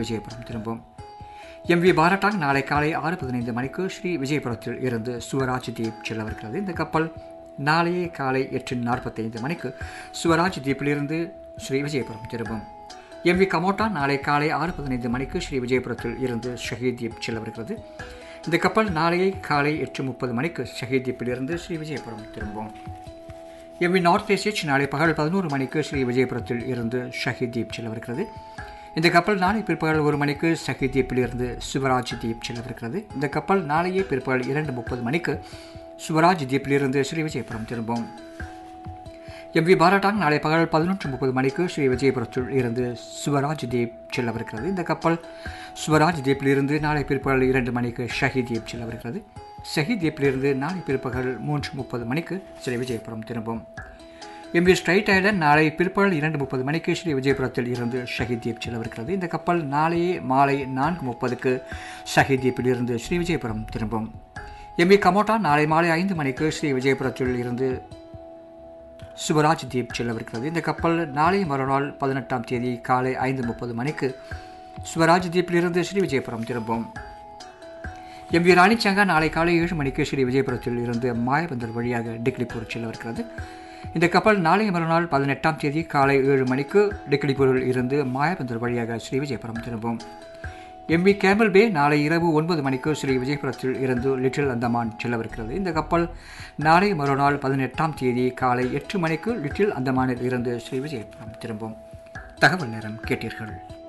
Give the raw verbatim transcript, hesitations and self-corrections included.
விஜயபுரம் திரும்பும். M V பாரட்டாங் நாளை காலை ஆறு பதினைந்து மணிக்கு ஸ்ரீ விஜயபுரத்தில் இருந்து சுவராஜ் தீப் செல்லவிருக்கிறது. இந்த கப்பல் நாளையே காலை எட்டு நாற்பத்தைந்து மணிக்கு சுவராஜ் தீப்பிலிருந்து ஸ்ரீ விஜயபுரம் திரும்பும். எம் வி கமோட்டா நாளை காலை ஆறு பதினைந்து மணிக்கு ஸ்ரீ விஜயபுரத்தில் இருந்து ஷஹீத் தீப் செல்லவிருக்கிறது. இந்த கப்பல் நாளையே காலை எட்டு முப்பது மணிக்கு ஷஹீத் தீப்பிலிருந்து ஸ்ரீ விஜயபுரம் திரும்பும். எம் வி நார்த் ஏசியச் நாளை பகல் பதினோரு மணிக்கு ஸ்ரீ விஜயபுரத்தில் இருந்து ஷஹீத் தீப் செல்லவிருக்கிறது. இந்த கப்பல் நாளை பிற்பகல் ஒரு மணிக்கு ஷஹீத் தீப்பிலிருந்து சுவராஜ் தீப் செல்லவிருக்கிறது. இந்த கப்பல் நாளையே பிற்பகல் இரண்டு முப்பது மணிக்கு சுவராஜ் தீப்பிலிருந்து ஸ்ரீ விஜயபுரம் திரும்பும். எம் வி பாரட்டாங் நாளை பகல் பதினொன்று முப்பது மணிக்கு ஸ்ரீ விஜயபுரத்தில் இருந்து சுவராஜ் தீப் செல்லவிருக்கிறது. இந்த கப்பல் சுவராஜ் தீப்பிலிருந்து நாளை பிற்பகல் இரண்டு மணிக்கு ஷஹீத் தீப் செல்லவிருக்கிறது. ஷஹீத் தீப்பிலிருந்து நாளை பிற்பகல் மூன்று முப்பது மணிக்கு ஸ்ரீ விஜயபுரம் திரும்பும். எம் வி ஸ்ட்ரைட் ஐலண்ட் நாளை பிற்பகல் இரண்டு முப்பது மணிக்கு ஸ்ரீ விஜயபுரத்தில் இருந்து ஷஹீத் தீப் செல்லவிருக்கிறது. இந்த கப்பல் நாளையே மாலை நான்கு முப்பதுக்கு ஷஹீத் தீப்பில் இருந்து ஸ்ரீ விஜயபுரம் திரும்பும். எம் வி கமோட்டா நாளை மாலை ஐந்து மணிக்கு ஸ்ரீ விஜயபுரத்தில் இருந்து சுவராஜ் தீப் செல்லவிருக்கிறது. இந்த கப்பல் நாளை மறுநாள் பதினெட்டாம் தேதி காலை ஐந்து முப்பது மணிக்கு சுவராஜ் தீப்பிலிருந்து ஸ்ரீ விஜயபுரம் திரும்பும். எம் வி ராணிச்சங்கா நாளை காலை ஏழு மணிக்கு ஸ்ரீ விஜயபுரத்தில் இருந்து மாயபந்தர் வழியாக டிக்லிப்பூர் செல்லவிருக்கிறது. இந்த கப்பல் நாளை மறுநாள் பதினெட்டாம் தேதி காலை ஏழு மணிக்கு டிக்லிப்பூரில் இருந்து மாயபந்தர் வழியாக ஸ்ரீ விஜயபுரம் திரும்பும். எம் வி கேமல் பே நாளை இரவு ஒன்பது மணிக்கு ஸ்ரீ விஜயபுரத்தில் இருந்து லிட்டில் அந்தமான் செல்லவிருக்கிறது. இந்த கப்பல் நாளை மறுநாள் பதினெட்டாம் தேதி காலை எட்டு மணிக்கு லிட்டில் அந்தமானில் இருந்து ஸ்ரீ விஜயபுரம் திரும்பும். தகவல் நேரம் கேட்டீர்கள்.